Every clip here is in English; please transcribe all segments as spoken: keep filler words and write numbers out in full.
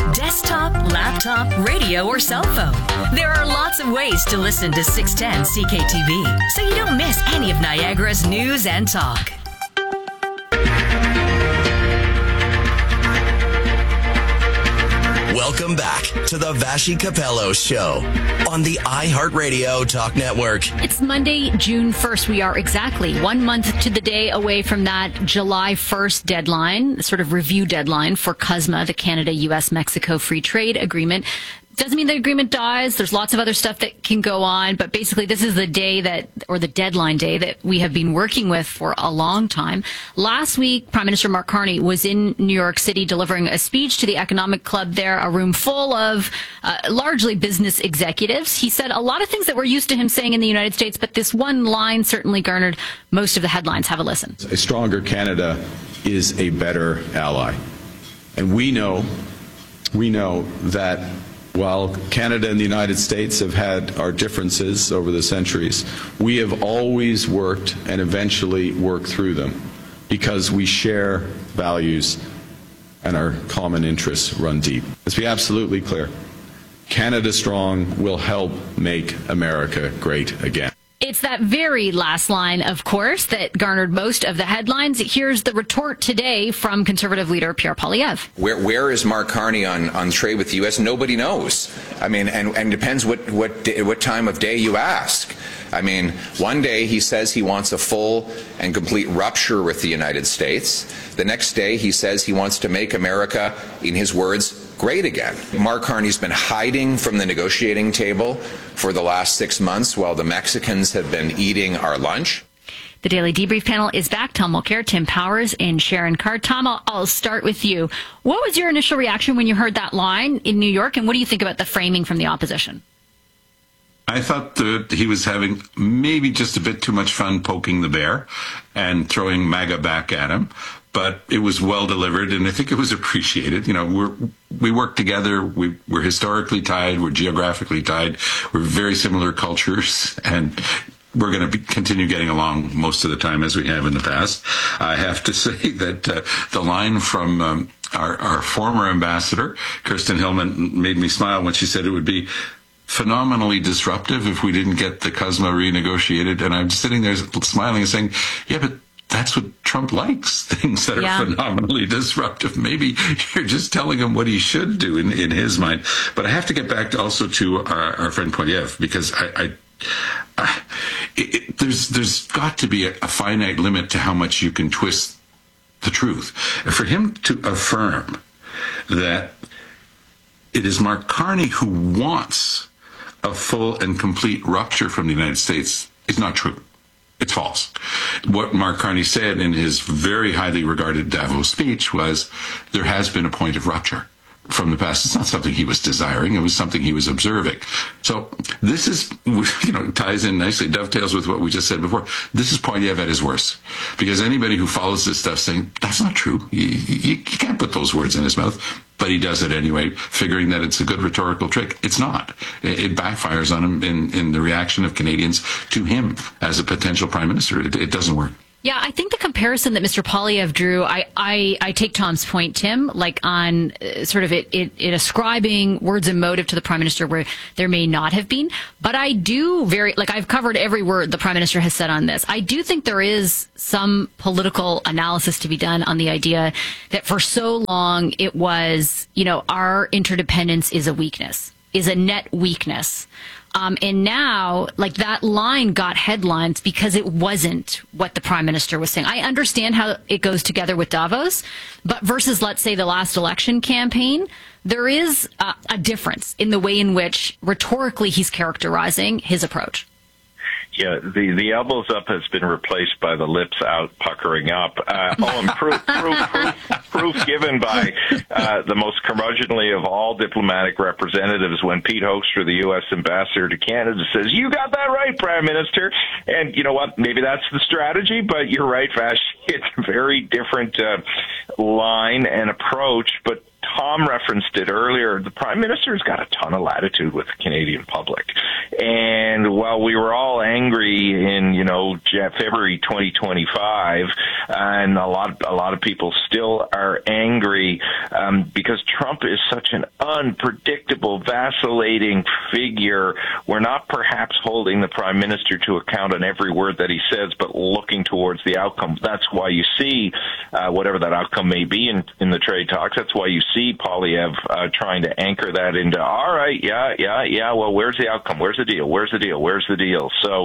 Desktop, laptop, radio, or cell phone. There are lots of ways to listen to six ten C K T V, so you don't miss any of Niagara's news and talk. Welcome back to the Vassy Capello Show on the iHeartRadio Talk Network. It's Monday, June first. We are exactly one month to the day away from that July first deadline, sort of review deadline for C U S M A, the Canada-U S Mexico Free Trade Agreement. Doesn't mean the agreement dies. There's lots of other stuff that can go on, but basically this is the day that, or the deadline day that we have been working with for a long time. Last week, Prime Minister Mark Carney was in New York City delivering a speech to the Economic Club there, a room full of uh, largely business executives. He said a lot of things that we're used to him saying in the United States, but this one line certainly garnered most of the headlines. Have a listen. A stronger Canada is a better ally. And we know, we know that while Canada and the United States have had our differences over the centuries, we have always worked and eventually worked through them because we share values and our common interests run deep. Let's be absolutely clear. Canada Strong will help make America great again. It's that very last line, of course, that garnered most of the headlines. Here's the retort today from Conservative leader Pierre Poilievre. Where where is Mark Carney on, on trade with the U S? Nobody knows. I mean, and, and depends what, what, what time of day you ask. I mean, one day he says he wants a full and complete rupture with the United States. The next day he says he wants to make America, in his words, great again. Mark Carney's been hiding from the negotiating table for the last six months while the Mexicans have been eating our lunch. The Daily Debrief panel is back. Tom Mulcair, Tim Powers, and Sharon Carr. Tom, I'll, I'll start with you. What was your initial reaction when you heard that line in New York, and what do you think about the framing from the opposition? I thought that he was having maybe just a bit too much fun poking the bear and throwing MAGA back at him. But it was well delivered, and I think it was appreciated. You know, we're, we work together. We, we're historically tied. We're geographically tied. We're very similar cultures, and we're going to continue getting along most of the time as we have in the past. I have to say that uh, the line from um, our, our former ambassador, Kirsten Hillman, made me smile when she said it would be phenomenally disruptive if we didn't get the C U S M A renegotiated. And I'm sitting there smiling and saying, yeah, but that's what Trump likes, things that are yeah. phenomenally disruptive. Maybe you're just telling him what he should do in, in his mind. But I have to get back to also to our, our friend Poilievre, because I, I, I it, it, there's there's got to be a, a finite limit to how much you can twist the truth. And for him to affirm that it is Mark Carney who wants a full and complete rupture from the United States is not true. It's false. What Mark Carney said in his very highly regarded Davos speech was there has been a point of rupture from the past. It's not something he was desiring. It was something he was observing. So this is, you know, ties in nicely, dovetails with what we just said before. This is Poilievre at his worst. Because anybody who follows this stuff saying, that's not true. You, you, you can't put those words in his mouth. But he does it anyway, figuring that it's a good rhetorical trick. It's not. It, it backfires on him in, in the reaction of Canadians to him as a potential prime minister. It, it doesn't work. Yeah, I think the comparison that Mister Poilievre drew, I, I, I take Tom's point, Tim, like on uh, sort of it, it, it ascribing words and motive to the Prime Minister where there may not have been. But I do very, like I've covered every word the Prime Minister has said on this. I do think there is some political analysis to be done on the idea that for so long it was, you know, our interdependence is a weakness, is a net weakness. Um, and now, like, that line got headlines because it wasn't what the Prime Minister was saying. I understand how it goes together with Davos, but versus, let's say, the last election campaign, there is a, a difference in the way in which rhetorically he's characterizing his approach. Yeah, the, the elbows up has been replaced by the lips out puckering up. Uh, oh, and proof, proof, proof, proof given by uh, the most curmudgeonly of all diplomatic representatives when Pete Hoekstra, the U S ambassador to Canada, says, you got that right, Prime Minister. And you know what? Maybe that's the strategy, but you're right, Vash. It's a very different uh, line and approach. But Tom referenced it earlier. The Prime Minister's got a ton of latitude with the Canadian public. And while we were all angry in, you know, February twenty twenty-five, and a lot, a lot of people still are angry um, because Trump is such an unpredictable, vacillating figure. We're not perhaps holding the Prime Minister to account on every word that he says, but looking towards the outcome. That's why you see, uh, whatever that outcome may be in, in the trade talks, that's why you see Poilievre uh, trying to anchor that into, all right, yeah, yeah, yeah, well, where's the outcome? Where's the deal? Where's the deal? Where's the deal? So,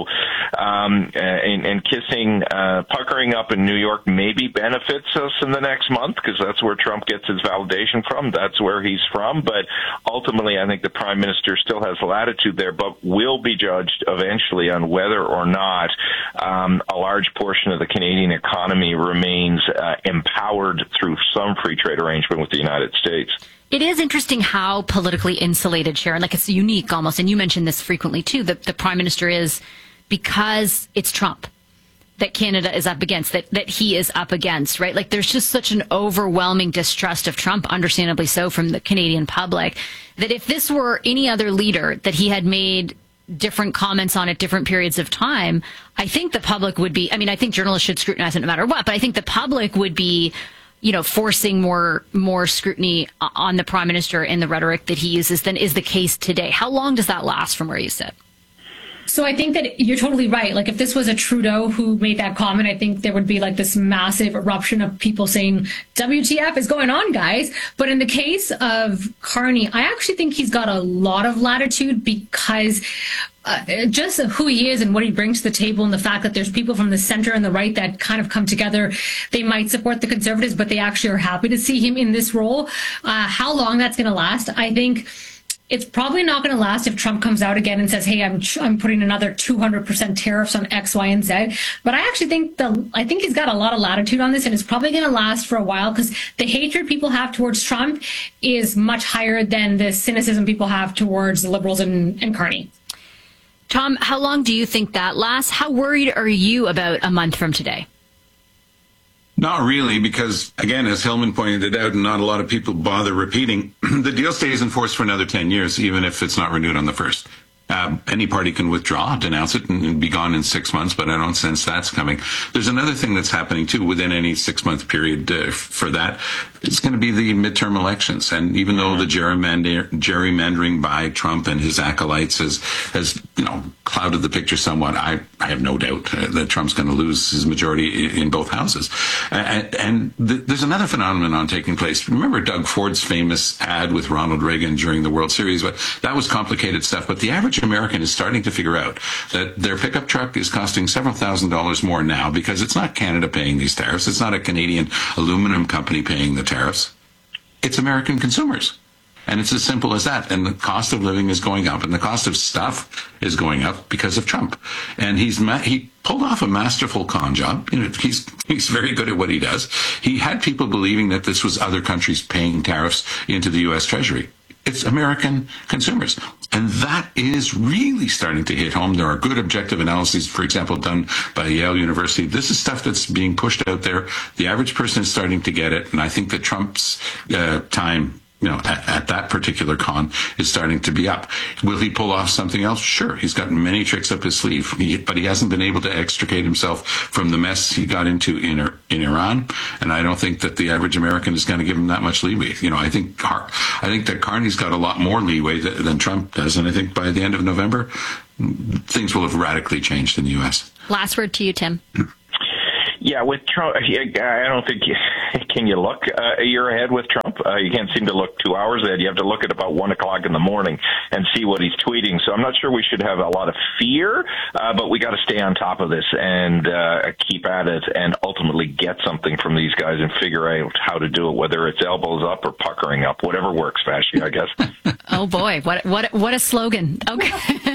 um, and, and kissing, uh, puckering up in New York maybe benefits us in the next month because that's where Trump gets his validation from. That's where he's from. But ultimately, I think the Prime Minister still has latitude there, but will be judged eventually on whether or not um, a large portion of the Canadian economy remains uh, empowered through some free trade arrangement with the United States. It is interesting how politically insulated, Sharon, like it's unique almost, and you mentioned this frequently too, that the Prime Minister is, because it's Trump that Canada is up against, that, that he is up against, right? Like there's just such an overwhelming distrust of Trump, understandably so, from the Canadian public, that if this were any other leader that he had made different comments on at different periods of time, I think the public would be, I mean, I think journalists should scrutinize it no matter what, but I think the public would be, you know, forcing more more scrutiny on the Prime Minister and the rhetoric that he uses than is the case today. How long does that last from where you sit? So I think that you're totally right. Like if this was a Trudeau who made that comment, I think there would be like this massive eruption of people saying, W T F is going on, guys. But in the case of Carney, I actually think he's got a lot of latitude because Uh, just who he is and what he brings to the table, and the fact that there's people from the center and the right that kind of come together. They might support the Conservatives, but they actually are happy to see him in this role. Uh, how long that's going to last, I think it's probably not going to last if Trump comes out again and says, hey, I'm I'm putting another two hundred percent tariffs on X, Y, and Z. But I actually think the I think he's got a lot of latitude on this, and it's probably going to last for a while because the hatred people have towards Trump is much higher than the cynicism people have towards the Liberals and, and Carney. Tom, how long do you think that lasts? How worried are you about a month from today? Not really, because, again, as Hillman pointed it out, and not a lot of people bother repeating, the deal stays in force for another ten years, even if it's not renewed on the first. Um, any party can withdraw, denounce it, and be gone in six months, but I don't sense that's coming. There's another thing that's happening, too, within any six-month period uh, for that. It's going to be the midterm elections. And even though the gerrymander, gerrymandering by Trump and his acolytes has, has you know, clouded the picture somewhat, I, I have no doubt uh, that Trump's going to lose his majority in, in both houses. Uh, and and th- there's another phenomenon taking place. Remember Doug Ford's famous ad with Ronald Reagan during the World Series? But that was complicated stuff. But the average American is starting to figure out that their pickup truck is costing several thousand dollars more now because it's not Canada paying these tariffs. It's not a Canadian aluminum company paying the tariffs. It's American consumers. And it's as simple as that. And the cost of living is going up, and the cost of stuff is going up because of Trump. And he's ma- he pulled off a masterful con job. You know, he's he's very good at what he does. He had people believing that this was other countries paying tariffs into the U S Treasury. It's American consumers. And that is really starting to hit home. There are good objective analyses, for example, done by Yale University. This is stuff that's being pushed out there. The average person is starting to get it. And I think that Trump's uh, time, you know, at, at that particular con is starting to be up. Will he pull off something else? Sure. He's got many tricks up his sleeve, he, but he hasn't been able to extricate himself from the mess he got into in, in Iran. And I don't think that the average American is going to give him that much leeway. You know, I think, I think that Carney's got a lot more leeway th- than Trump does. And I think by the end of November, things will have radically changed in the U S. Last word to you, Tim. Yeah, with Trump, I don't think you, can you look uh, a year ahead with Trump? Uh, you can't seem to look two hours ahead. You have to look at about one o'clock in the morning and see what he's tweeting. So I'm not sure we should have a lot of fear, uh, but we got to stay on top of this and uh, keep at it and ultimately get something from these guys and figure out how to do it, whether it's elbows up or puckering up, whatever works, Vashi, I guess. Oh boy, what what what a slogan. Okay.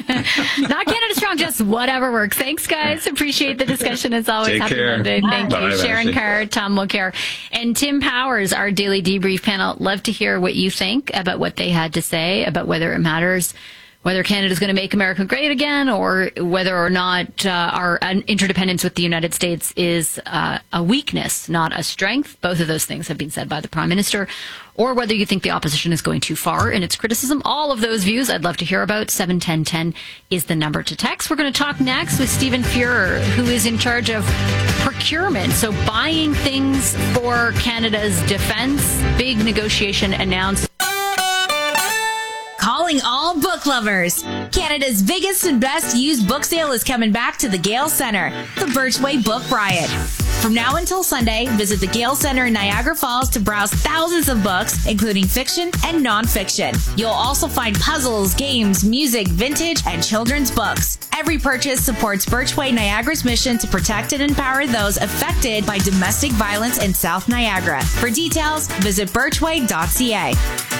Not Canada Strong, just whatever works. Thanks, guys. Appreciate the discussion as always. Take Happy care. Monday. Thank Bye, you. Sharon Vashi. Carr, Tom Mulcair, and Tim Powers, our daily debrief panel. Love to hear what you think about what they had to say, about whether it matters whether Canada is going to make America great again, or whether or not uh, our interdependence with the United States is uh, a weakness, not a strength. Both of those things have been said by the Prime Minister. Or whether you think the opposition is going too far in its criticism. All of those views I'd love to hear about. seven ten ten is the number to text. We're going to talk next with Stephen Fuhrer, who is in charge of procurement. So buying things for Canada's defense. Big negotiation announced. Calling all book lovers. Canada's biggest and best used book sale is coming back to the Gale Centre, the Birchway Book Riot. From now until Sunday, visit the Gale Centre in Niagara Falls to browse thousands of books, including fiction and nonfiction. You'll also find puzzles, games, music, vintage, and children's books. Every purchase supports Birchway Niagara's mission to protect and empower those affected by domestic violence in South Niagara. For details, visit birchway dot c a.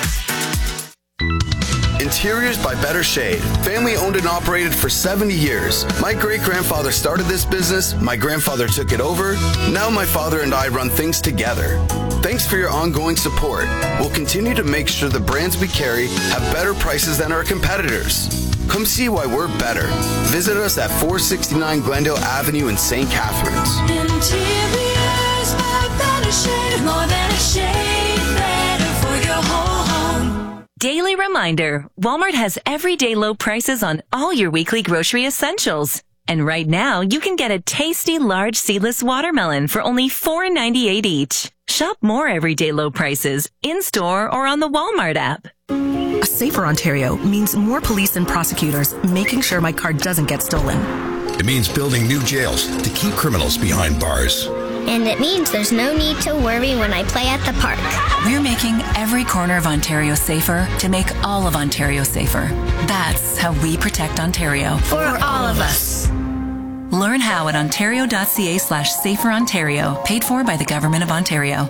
Interiors by Better Shade. Family owned and operated for seventy years. My great-grandfather started this business, my grandfather took it over, now my father and I run things together. Thanks for your ongoing support. We'll continue to make sure the brands we carry have better prices than our competitors. Come see why we're better. Visit us at four sixty-nine Glendale Avenue in Saint Catharines. Interiors by Better Shade. More than a shade, better for your whole home. Daily reminder, Walmart has everyday low prices on all your weekly grocery essentials. And right now, you can get a tasty large seedless watermelon for only four ninety-eight each. Shop more everyday low prices in-store or on the Walmart app. A safer Ontario means more police and prosecutors making sure my car doesn't get stolen. It means building new jails to keep criminals behind bars. And it means there's no need to worry when I play at the park. We're making every corner of Ontario safer to make all of Ontario safer. That's how we protect Ontario. For all of us. Learn how at ontario.ca slash safer Ontario. Paid for by the Government of Ontario.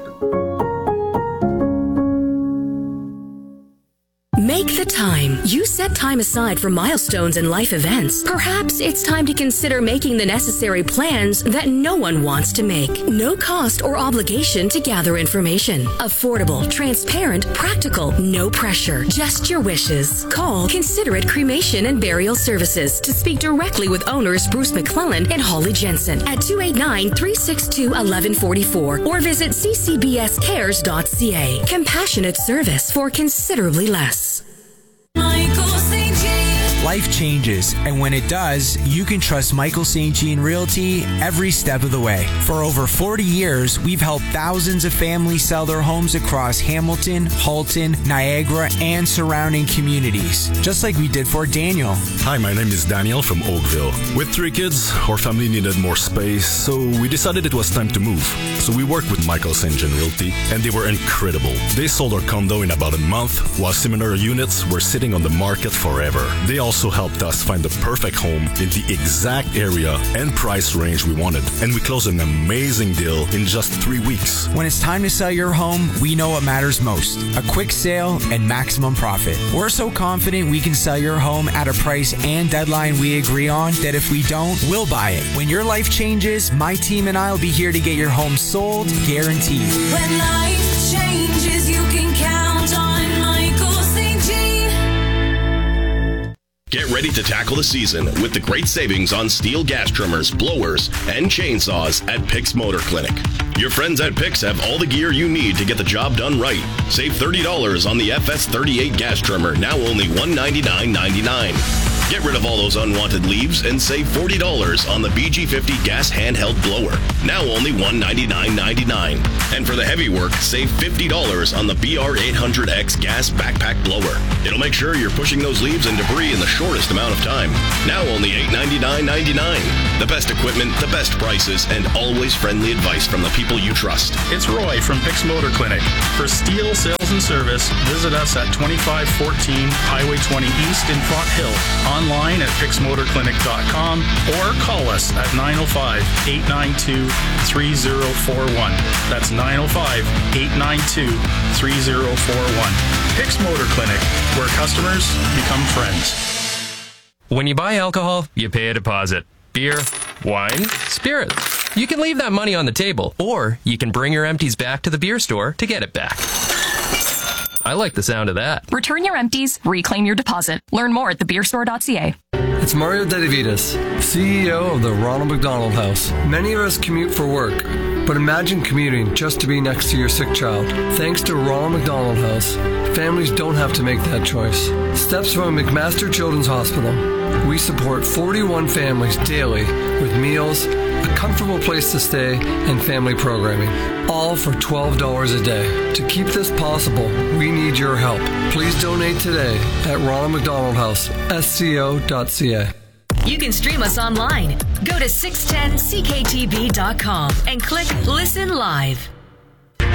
Make the time. You set time aside for milestones and life events. Perhaps it's time to consider making the necessary plans that no one wants to make. No cost or obligation to gather information. Affordable, transparent, practical, no pressure. Just your wishes. Call Considerate Cremation and Burial Services to speak directly with owners Bruce McClellan and Holly Jensen at two eight nine, three six two, one one four four or visit c c b s cares dot c a. Compassionate service for considerably less. Michael Saint Jean. Life changes, and when it does, you can trust Michael Saint Jean Realty every step of the way. For over forty years, we've helped thousands of families sell their homes across Hamilton, Halton, Niagara, and surrounding communities, just like we did for Daniel. Hi, my name is Daniel from Oakville. With three kids, our family needed more space, so we decided it was time to move. So we worked with Michael Saint Jean Realty, and they were incredible. They sold our condo in about a month, while similar units were sitting on the market forever. They also helped us find the perfect home in the exact area and price range we wanted, and we closed an amazing deal in just three weeks. When it's time to sell your home, we know what matters most: a quick sale and maximum profit. We're so confident we can sell your home at a price and deadline we agree on that if we don't, we'll buy it. When your life changes, my team and I will be here to get your home sold, guaranteed. When life changes, you can count on Michael Saint Jean. Get ready to tackle the season with the great savings on steel gas trimmers, blowers, and chainsaws at Pix Motor Clinic. Your friends at Pix have all the gear you need to get the job done right. Save thirty dollars on the F S thirty-eight gas trimmer, now only one ninety-nine ninety-nine. Get rid of all those unwanted leaves and save forty dollars on the B G fifty gas handheld blower, now only one ninety-nine ninety-nine. And for the heavy work, save fifty dollars on the B R eight hundred X gas backpack blower. It'll make sure you're pushing those leaves and debris in the shortest amount of time, now only eight ninety-nine ninety-nine. The best equipment, the best prices, and always friendly advice from the people you trust. It's Roy from Pix Motor Clinic. For steel sales and service, visit us at twenty-five fourteen Highway twenty East in Font Hill, online at pix motor clinic dot com, or call us at nine oh five, eight nine two, three oh four one. That's nine oh five, eight nine two, three oh four one. Pix Motor Clinic, where customers become friends. When you buy alcohol, you pay a deposit. Beer, wine, spirits. You can leave that money on the table, or you can bring your empties back to the beer store to get it back. I like the sound of that. Return your empties, reclaim your deposit. Learn more at the beer store dot c a. It's Mario Dedivitas, C E O of the Ronald McDonald House. Many of us commute for work, but imagine commuting just to be next to your sick child. Thanks to Ronald McDonald House, families don't have to make that choice. Steps from McMaster Children's Hospital. We support forty-one families daily with meals, a comfortable place to stay, and family programming, all for twelve dollars a day. To keep this possible, we need your help. Please donate today at Ronald McDonald House, S C O dot C A. You can stream us online. Go to six ten C K T B dot com and click Listen Live.